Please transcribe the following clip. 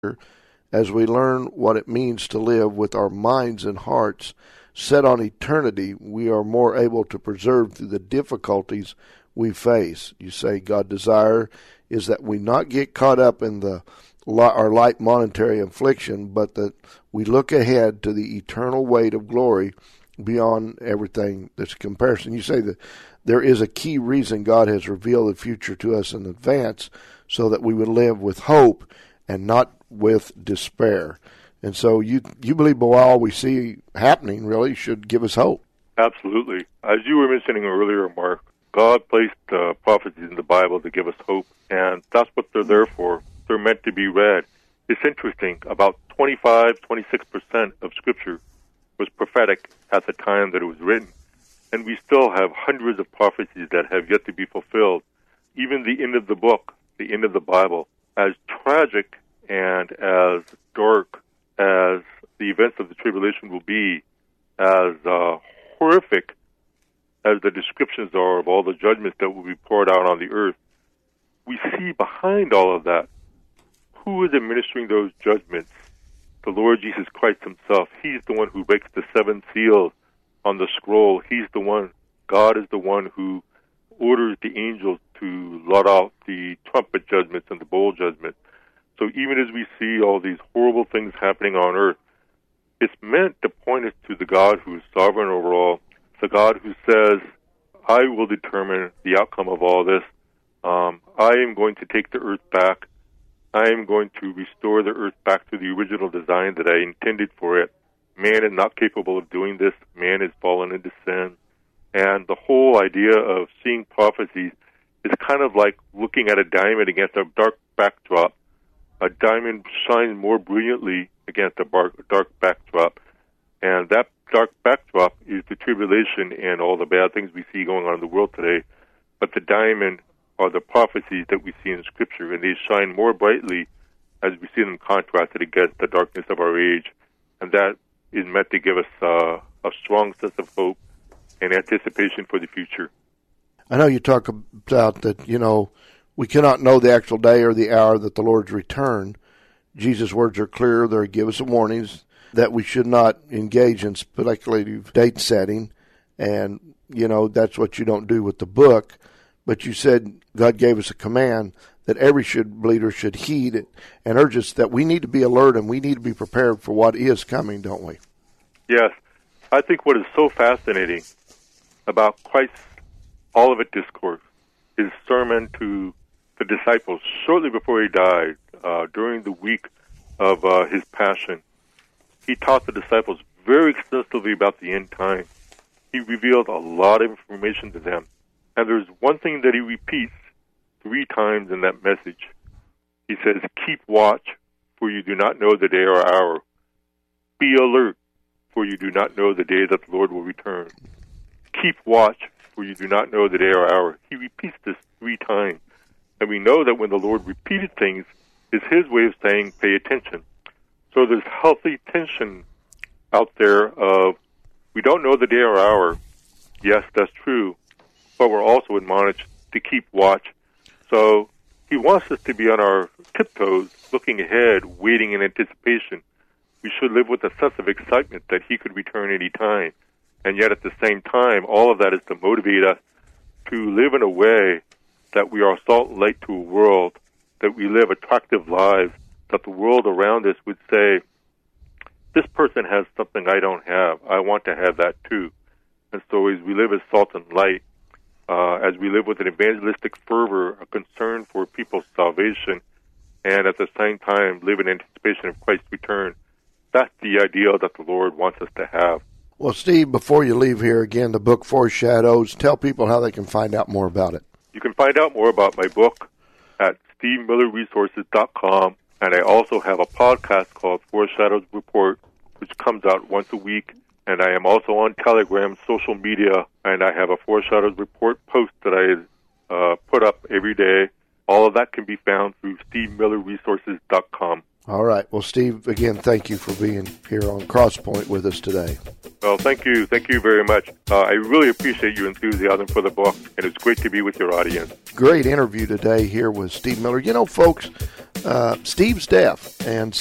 As we learn what it means to live with our minds and hearts set on eternity, we are more able to persevere through the difficulties we face. You say God's desire is that we not get caught up in our light momentary affliction, but that we look ahead to the eternal weight of glory beyond everything that's comparison. You say that there is a key reason God has revealed the future to us in advance so that we would live with hope and not with despair. And so you believe all we see happening really should give us hope. Absolutely. As you were mentioning earlier, Mark, God placed prophecies in the Bible to give us hope, and that's what they're there for. They're meant to be read. It's interesting, about 26% of Scripture was prophetic at the time that it was written, and we still have hundreds of prophecies that have yet to be fulfilled. Even the end of the book, the end of the Bible, as tragic and as dark as the events of the tribulation will be, as horrific as the descriptions are of all the judgments that will be poured out on the earth, we see behind all of that, who is administering those judgments? The Lord Jesus Christ himself. He's the one who breaks the seven seals on the scroll. He's the one. God is the one who orders the angels to let out the trumpet judgments and the bowl judgment. So even as we see all these horrible things happening on earth, it's meant to point us to the God who is sovereign over all, the God who says, I will determine the outcome of all this. I am going to take the earth back. I am going to restore the earth back to the original design that I intended for it. Man is not capable of doing this. Man has fallen into sin. And the whole idea of seeing prophecies is kind of like looking at a diamond against a dark backdrop. A diamond shines more brilliantly against a dark backdrop. And that dark backdrop is the tribulation and all the bad things we see going on in the world today. But the diamond are the prophecies that we see in Scripture, and they shine more brightly as we see them contrasted against the darkness of our age. And that is meant to give us a strong sense of hope and anticipation for the future. I know you talk about that, we cannot know the actual day or the hour that the Lord's return. Jesus' words are clear. They give us some warnings that we should not engage in speculative date setting. And, that's what you don't do with the book. But you said God gave us a command that every believer should heed it and urge us that we need to be alert and we need to be prepared for what is coming, don't we? Yes. I think what is so fascinating about Christ's Olivet Discourse, his sermon to the disciples shortly before he died, during the week of his passion, he taught the disciples very extensively about the end time. He revealed a lot of information to them. And there's one thing that he repeats 3 times in that message. He says, keep watch, for you do not know the day or hour. Be alert, for you do not know the day that the Lord will return. Keep watch, for you do not know the day or hour. He repeats this 3 times. And we know that when the Lord repeated things, it's his way of saying, pay attention. So there's healthy tension out there of, we don't know the day or hour. Yes, that's true. But we're also admonished to keep watch. So he wants us to be on our tiptoes, looking ahead, waiting in anticipation. We should live with a sense of excitement that he could return any time. And yet at the same time, all of that is to motivate us to live in a way that we are salt and light to a world, that we live attractive lives, that the world around us would say, this person has something I don't have. I want to have that too. And so as we live as salt and light, as we live with an evangelistic fervor, a concern for people's salvation, and at the same time live in anticipation of Christ's return, that's the ideal that the Lord wants us to have. Well, Steve, before you leave here, again, the book Foreshadows, tell people how they can find out more about it. You can find out more about my book at SteveMillerResources.com, and I also have a podcast called Foreshadows Report, which comes out once a week. And I am also on Telegram, social media, and I have a Foreshadows Report post that I put up every day. All of that can be found through SteveMillerResources.com. All right. Well, Steve, again, thank you for being here on Crosspoint with us today. Well, thank you. Thank you very much. I really appreciate your enthusiasm for the book, and it's great to be with your audience. Great interview today here with Steve Miller. Folks, Steve's deaf, and